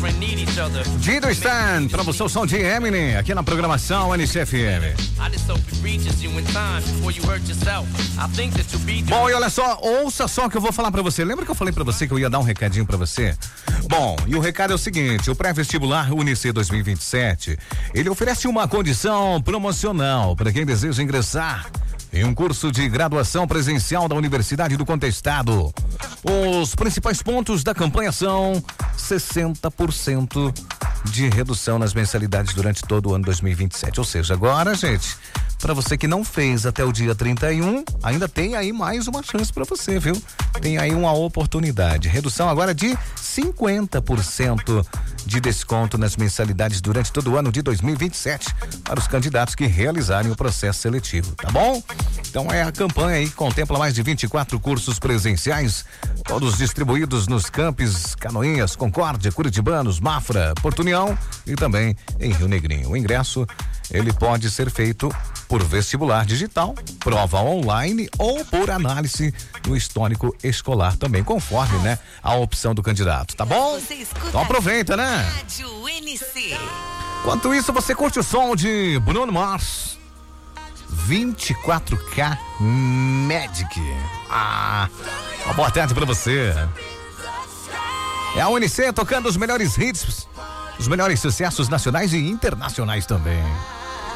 Dido Stan, pra você o som de Eminem, aqui na programação NCFM. Bom, e olha só, ouça só o que eu vou falar pra você. Lembra que eu falei pra você que eu ia dar um recadinho pra você? Bom, e o recado é o seguinte, o pré-vestibular UniC 2027, ele oferece uma condição promocional para quem deseja ingressar em um curso de graduação presencial da Universidade do Contestado. Os principais pontos da campanha são 60% de redução nas mensalidades durante todo o ano 2027. Ou seja, agora, gente, para você que não fez até o dia 31, ainda tem aí mais uma chance para você, viu? Tem aí uma oportunidade. Redução agora de 50% de desconto nas mensalidades durante todo o ano de 2027 para os candidatos que realizarem o processo seletivo, tá bom? Então é a campanha aí que contempla mais de 24 cursos presenciais, todos distribuídos nos campos Canoinhas, Concórdia, Curitibanos, Mafra, Porto União e também em Rio Negrinho. O ingresso, ele pode ser feito por vestibular digital, prova online ou por análise no histórico escolar também, conforme, né, a opção do candidato, tá bom? Então aproveita, né? Rádio NC. Enquanto isso, você curte o som de Bruno Mars, 24K Magic. Uma boa tarde pra você. É a UniC tocando os melhores hits, os melhores sucessos nacionais e internacionais também.